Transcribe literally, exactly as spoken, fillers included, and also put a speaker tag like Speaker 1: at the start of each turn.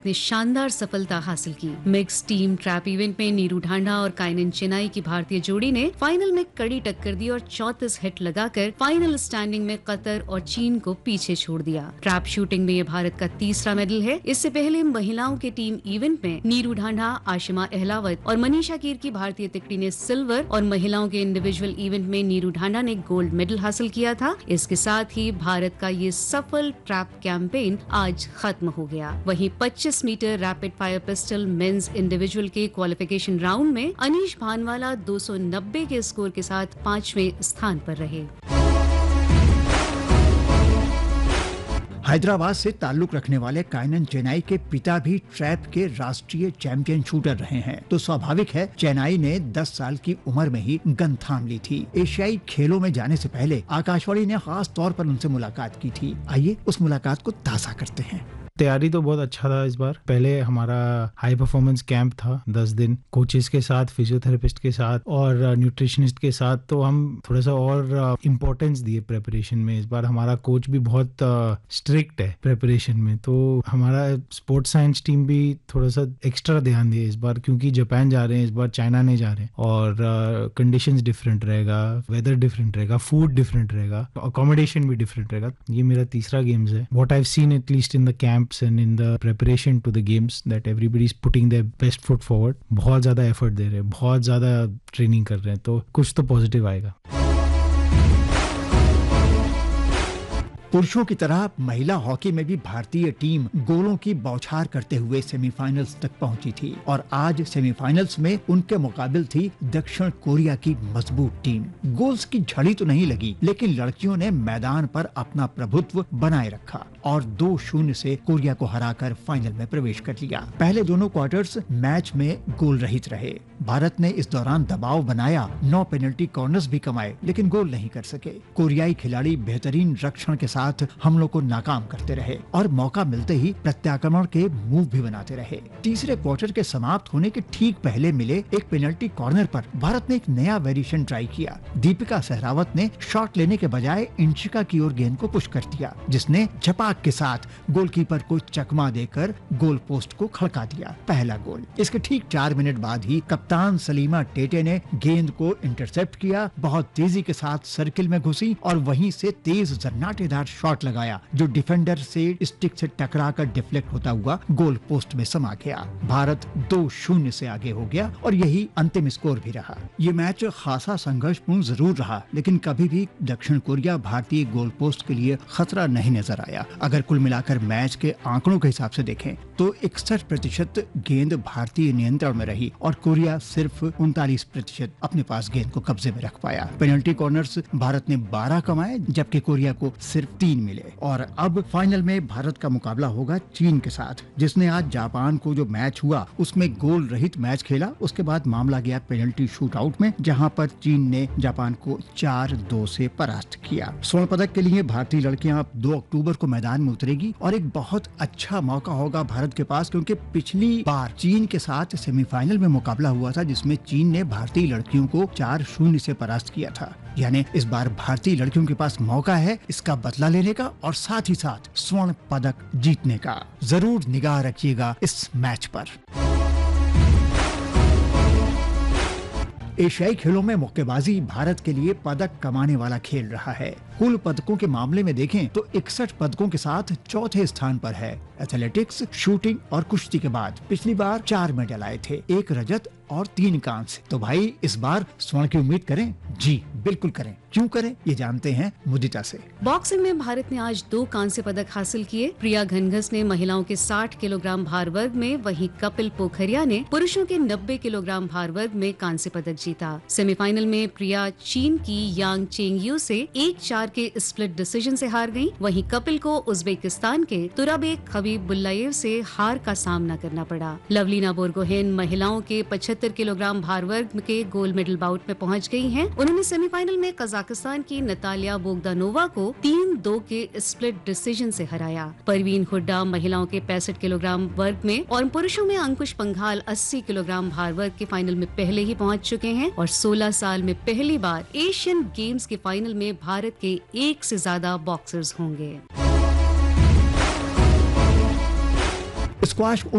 Speaker 1: ने शानदार सफलता हासिल की। मिक्स टीम ट्रैप इवेंट में नीरू ढांडा और काइनन चेनाई की भारतीय जोड़ी ने फाइनल में कड़ी टक्कर दी और चौंतीस हिट लगाकर फाइनल स्टैंडिंग में कतर और चीन को पीछे छोड़ दिया। ट्रैप शूटिंग में ये भारत का तीसरा मेडल है। इससे पहले महिलाओं के टीम इवेंट में नीरू ढांडा, आशिमा अहलावत और मनीषा कीर की भारतीय तिकड़ी ने सिल्वर और महिलाओं के इंडिविजुअल इवेंट में नीरू ढांडा ने गोल्ड मेडल हासिल किया था। इसके साथ ही भारत का ये सफल ट्रैप कैंपेन आज खत्म हो गया। वहीं पच्चीस metre rapid fire pistol mains individual के क्वालिफिकेशन राउंड में अनीश भानवाला दो सौ नब्बे के स्कोर के साथ पांचवें स्थान पर रहे।
Speaker 2: हैदराबाद से ताल्लुक रखने वाले काइनन चेनाई के पिता भी ट्रैप के राष्ट्रीय चैंपियन शूटर रहे हैं, तो स्वाभाविक है चेनाई ने दस साल की उम्र में ही गन थाम ली थी। एशियाई खेलों में जाने से पहले आकाशवाणी ने खास तौर पर उनसे मुलाकात की थी। आइए उस मुलाकात को ताज़ा करते हैं।
Speaker 3: तैयारी तो बहुत अच्छा था इस बार। पहले हमारा हाई परफॉर्मेंस कैंप था दस दिन, कोचेस के साथ, फिजियोथेरेपिस्ट के साथ और न्यूट्रिशनिस्ट के साथ, तो हम थोड़ा सा और इम्पोर्टेंस दिए प्रेपरेशन में। इस बार हमारा कोच भी बहुत स्ट्रिक्ट है प्रेपरेशन में, तो हमारा स्पोर्ट्स साइंस टीम भी थोड़ा सा एक्स्ट्रा ध्यान दिए इस बार, क्योंकि जापान जा रहे हैं इस बार, चाइना नहीं जा रहे हैं, और कंडीशंस डिफरेंट रहेगा, वेदर डिफरेंट रहेगा, फूड डिफरेंट रहेगा, अकोमोडेशन भी डिफरेंट रहेगा। ये मेरा तीसरा गेम्स है। What I have seen at least in the camp and in the preparation to the games that everybody is putting their best foot forward। बहुत ज्यादा एफर्ट दे रहे हैं, बहुत ज्यादा ट्रेनिंग कर रहे हैं, तो कुछ तो पॉजिटिव आएगा।
Speaker 2: पुरुषों की तरह महिला हॉकी में भी भारतीय टीम गोलों की बौछार करते हुए सेमीफाइनल्स तक पहुंची थी और आज सेमीफाइनल्स में उनके मुकाबिल थी दक्षिण कोरिया की मजबूत टीम। गोल्स की झड़ी तो नहीं लगी, लेकिन लड़कियों ने मैदान पर अपना प्रभुत्व बनाए रखा और दो शून्य से कोरिया को हराकर फाइनल में प्रवेश कर लिया। पहले दोनों क्वार्टर्स मैच में गोल रहित रहे। भारत ने इस दौरान दबाव बनाया, नौ पेनल्टी कॉर्नर्स भी कमाए, लेकिन गोल नहीं कर सके। कोरियाई खिलाड़ी बेहतरीन रक्षण के साथ हमलों को नाकाम करते रहे और मौका मिलते ही प्रत्याक्रमण के मूव भी बनाते रहे। तीसरे क्वार्टर के समाप्त होने के ठीक पहले मिले एक पेनल्टी कॉर्नर पर भारत ने एक नया वेरिएशन ट्राई किया। दीपिका सहरावत ने शॉट लेने के बजाय इंशिका की ओर गेंद को पुश कर दिया, जिसने झपाक के साथ गोलकीपर को चकमा देकर गोल पोस्ट को खड़का दिया। पहला गोल। इसके ठीक चार मिनट बाद ही कप्तान सलीमा टेटे ने गेंद को इंटरसेप्ट किया, बहुत तेजी के साथ सर्किल में घुसी और वहीं से तेज जन्नाटेदार शॉट लगाया, जो डिफेंडर से स्टिक से टकराकर डिफ्लेक्ट होता हुआ गोल पोस्ट में समा गया। भारत दो शून्य से आगे हो गया और यही अंतिम स्कोर भी रहा। ये मैच खासा संघर्षपूर्ण जरूर रहा, लेकिन कभी भी दक्षिण कोरिया भारतीय गोल पोस्ट के लिए खतरा नहीं नजर आया। अगर कुल मिलाकर मैच के आंकड़ों के हिसाब से देखें तो इकसठ प्रतिशत गेंद भारतीय नियंत्रण में रही और कोरिया सिर्फ उनतालीस प्रतिशत अपने पास गेंद को कब्जे में रख पाया। पेनल्टी कॉर्नर्स भारत ने बारह कमाए, जबकि कोरिया को सिर्फ तीन मिले। और अब फाइनल में भारत का मुकाबला होगा चीन के साथ, जिसने आज जापान को जो मैच हुआ उसमें गोल रहित मैच खेला। उसके बाद मामला गया पेनल्टी शूट आउट में, जहां पर चीन ने जापान को चार दो से परास्त किया। स्वर्ण पदक के लिए भारतीय लड़कियां दो अक्टूबर को मैदान में उतरेगी और एक बहुत अच्छा मौका होगा भारत के पास, क्योंकि पिछली बार चीन के साथ सेमीफाइनल में मुकाबला हुआ था, जिसमें चीन ने भारतीय लड़कियों को चार शून्य से परास्त किया था। यानी इस बार भारतीय लड़कियों के पास मौका है इसका बदला लेने का और साथ ही साथ स्वर्ण पदक जीतने का। जरूर निगाह रखिएगा इस मैच पर। एशियाई खेलों में मुक्केबाजी भारत के लिए पदक कमाने वाला खेल रहा है। कुल पदकों के मामले में देखें तो इकसठ पदकों के साथ चौथे स्थान पर है। एथलेटिक्स, शूटिंग और कुश्ती के बाद पिछली बार चार मेडल आए थे, एक रजत और तीन कांस्य। तो भाई इस बार स्वर्ण की उम्मीद करें? जी बिल्कुल करें। क्यों करें, ये जानते हैं मुदिता से।
Speaker 1: बॉक्सिंग में भारत ने आज दो कांस्य पदक हासिल किए। प्रिया घनघस ने महिलाओं के साठ किलोग्राम भार वर्ग में, वहीं कपिल पोखरिया ने पुरुषों के नब्बे किलोग्राम भार वर्ग में कांस्य पदक जीता। सेमीफाइनल में प्रिया चीन की यांग चेंगयू से एक चार के स्प्लिट डिसीजन से हार गयी, वहीं कपिल को उज्बेकिस्तान के तुराबेक खबीबुल्लाएव से हार का सामना करना पड़ा। लवलीना बोरगोहेन महिलाओं के पचहत्तर किलोग्राम भार वर्ग के गोल्ड मेडल बाउट में पहुंच गई हैं। उन्होंने सेमीफाइनल में कजाकिस्तान की नतालिया बोगदानोवा को तीन दो के स्प्लिट डिसीजन से हराया। परवीन हुड्डा महिलाओं के पैंसठ किलोग्राम वर्ग में और पुरुषों में अंकुश पंघाल अस्सी किलोग्राम भार वर्ग के फाइनल में पहले ही पहुंच चुके हैं और सोलह साल में पहली बार एशियन गेम्स के फाइनल में भारत के एक से ज्यादा बॉक्सर्स होंगे।
Speaker 2: स्क्वाश